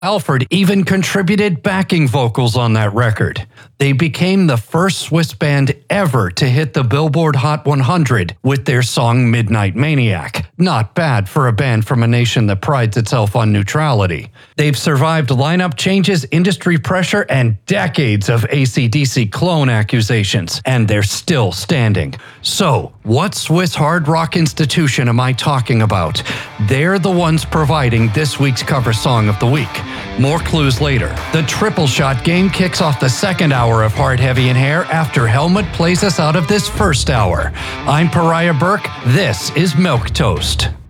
Alford even contributed backing vocals on that record. They became the first Swiss band ever to hit the Billboard Hot 100 with their song Midnight Maniac. Not bad for a band from a nation that prides itself on neutrality. They've survived lineup changes, industry pressure, and decades of AC/DC clone accusations, and they're still standing. So, what Swiss hard rock institution am I talking about? They're the ones providing this week's cover song of the week. More clues later. The Triple Shot game kicks off the second hour of Hard, Heavy, and Hair after Helmut plays us out of this first hour. I'm Pariah Burke. This is Milk Toast.